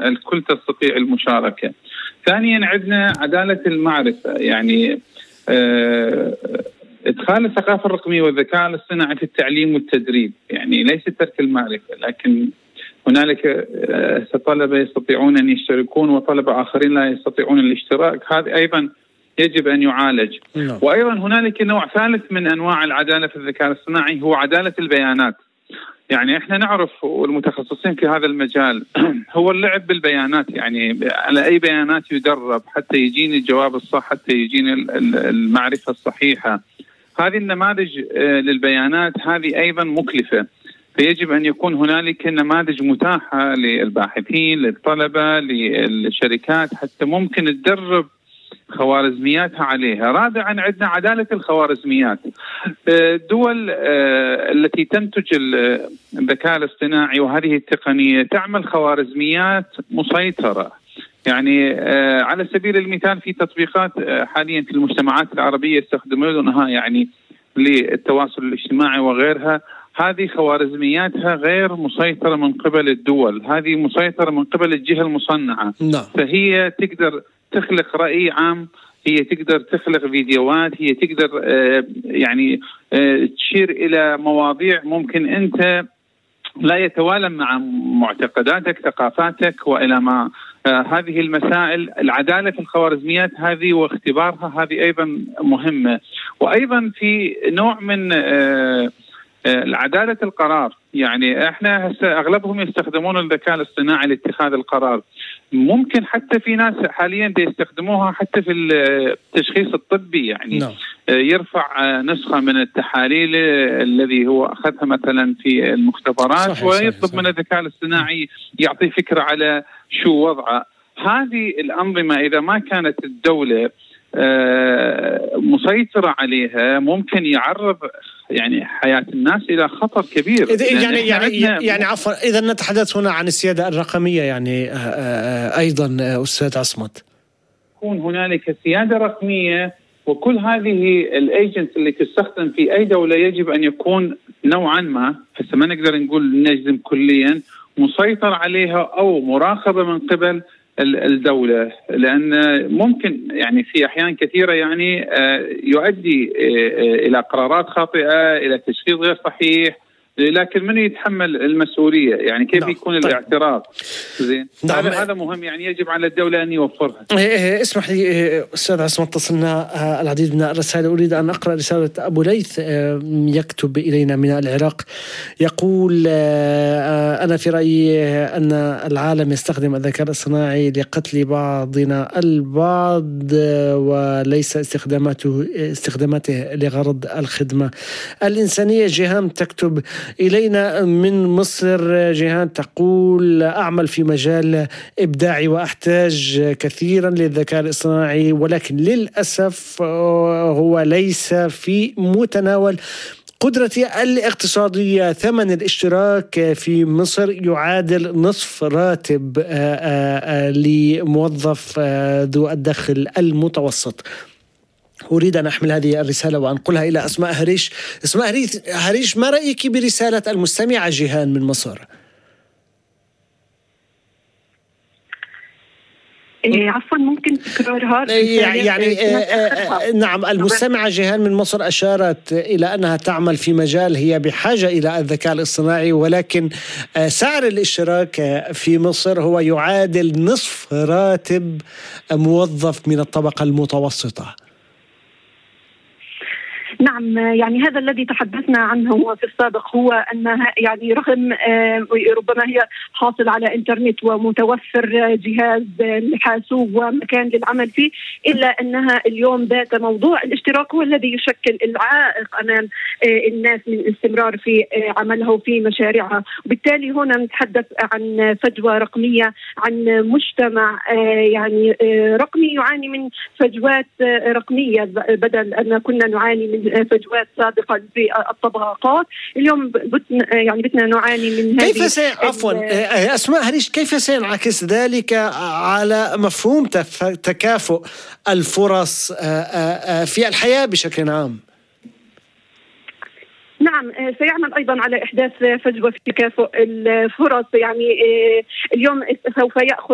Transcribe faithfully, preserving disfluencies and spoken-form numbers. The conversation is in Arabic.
الكل تستطيع المشاركة. ثانيا عندنا عدالة المعرفة، يعني آه إدخال الثقافة الرقمية والذكاء الاصطناعي في التعليم والتدريب، يعني ليس ترك المعرفة، لكن هنالك طلبة يستطيعون أن يشتركون وطلبة آخرين لا يستطيعون الاشتراك، هذا أيضا يجب أن يعالج. no. وأيضا هنالك نوع ثالث من أنواع العدالة في الذكاء الاصطناعي هو عدالة البيانات. يعني إحنا نعرف والمتخصصين في هذا المجال هو اللعب بالبيانات، يعني على أي بيانات يدرب حتى يجيني الجواب الصح، حتى يجيني المعرفة الصحيحة. هذه النماذج للبيانات هذه أيضا مكلفة، فيجب أن يكون هنالك نماذج متاحة للباحثين، للطلبة، للشركات، حتى ممكن تدرب خوارزمياتها عليها. رابعا عندنا عدالة الخوارزميات. الدول التي تنتج الذكاء الاصطناعي وهذه التقنية تعمل خوارزميات مسيطرة، يعني على سبيل المثال في تطبيقات حاليا في المجتمعات العربية يستخدمونها يعني للتواصل الاجتماعي وغيرها، هذه خوارزمياتها غير مسيطرة من قبل الدول، هذه مسيطرة من قبل الجهة المصنعة. نعم. فهي تقدر تخلق رأي عام، هي تقدر تخلق فيديوهات، هي تقدر آه يعني آه تشير إلى مواضيع ممكن أنت لا يتوالم مع معتقداتك، ثقافاتك، وإلى ما آه هذه المسائل. العدالة في الخوارزميات هذه واختبارها هذه أيضا مهمة. وأيضا في نوع من آه العدالة القرار، يعني احنا هسه اغلبهم يستخدمون الذكاء الاصطناعي لاتخاذ القرار، ممكن حتى في ناس حاليا يستخدموها حتى في التشخيص الطبي، يعني no. يرفع نسخة من التحاليل الذي هو اخذها مثلا في المختبرات صحيح ويطلب صحيح صحيح. من الذكاء الاصطناعي يعطي فكرة على شو وضعه. هذه الأنظمة إذا ما كانت الدولة مسيطرة عليها ممكن يعرض يعني حياة الناس إلى خطر كبير. يعني يعني يعني عفوا، إذا نتحدث هنا عن السيادة الرقمية يعني أيضا أستاذ عصمت، يكون هنالك سيادة رقمية، وكل هذه الايجنتس اللي تستخدم في أي دولة يجب أن يكون نوعا ما، هسه ما نقدر نقول نجزم كليا، مسيطر عليها أو مراقبة من قبل الدولة، لأن ممكن يعني في أحيان كثيرة يعني يؤدي إلى قرارات خاطئة، إلى تشخيص غير صحيح، لكن من يتحمل المسؤولية؟ يعني كيف يكون طيب. الاعتراف زين نعم. هذا هذا مهم، يعني يجب على الدولة أن يوفرها. اسمح لي أستاذ عصمت، تصلنا العديد من الرسائل، أريد أن أقرأ رسالة أبو ليث يكتب إلينا من العراق، يقول أنا في رأيي أن العالم يستخدم الذكاء الاصطناعي لقتل بعضنا البعض وليس استخداماته استخداماته لغرض الخدمة الإنسانية. جيهان تكتب إلينا من مصر، جيهان تقول أعمل في مجال إبداعي وأحتاج كثيرا للذكاء الاصطناعي، ولكن للأسف هو ليس في متناول قدرتي الاقتصادية. ثمن الاشتراك في مصر يعادل نصف راتب لموظف ذو الدخل المتوسط. أريد أن أحمل هذه الرسالة وأنقلها إلى أسماء هريش. أسماء هريش، ما رأيك برسالة المستمعة جيهان من مصر؟ إيه عفوا ممكن تكررها؟ يعني, يعني نعم، المستمعة جيهان من مصر أشارت إلى أنها تعمل في مجال هي بحاجة إلى الذكاء الاصطناعي، ولكن سعر الاشتراك في مصر هو يعادل نصف راتب موظف من الطبقة المتوسطة. نعم، يعني هذا الذي تحدثنا عنه في السابق، هو أنها يعني رغم ربما هي حاصل على إنترنت ومتوفر جهاز لحاسوب ومكان للعمل فيه، إلا أنها اليوم ذات موضوع الاشتراك هو الذي يشكل العائق أمام الناس من الاستمرار في عملها وفي مشاريعها. وبالتالي هنا نتحدث عن فجوة رقمية، عن مجتمع يعني رقمي يعاني من فجوات رقمية، بدل أن كنا نعاني من فجوات سابقة في الطبقات، اليوم بتنا يعني بتنا نعاني من هذه. كيف سي... عفوا أسماء هريش، كيف سينعكس ذلك على مفهوم تف... تكافؤ الفرص في الحياة بشكل عام؟ نعم، سيعمل أيضا على إحداث فجوة في تكافؤ الفرص. يعني اليوم سوف يأخذ